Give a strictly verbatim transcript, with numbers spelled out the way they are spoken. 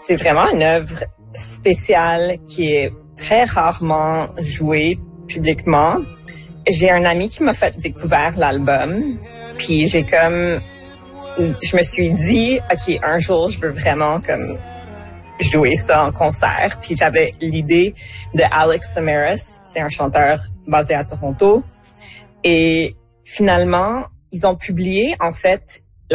C'est vraiment une œuvre spéciale qui est très rarement jouée publiquement. J'ai un ami qui m'a fait découvrir l'album, puis j'ai comme, je me suis dit, ok, un jour je veux vraiment comme jouer ça en concert. Puis j'avais l'idée de Alex Samaras, c'est un chanteur basé à Toronto, et finalement ils ont publié en fait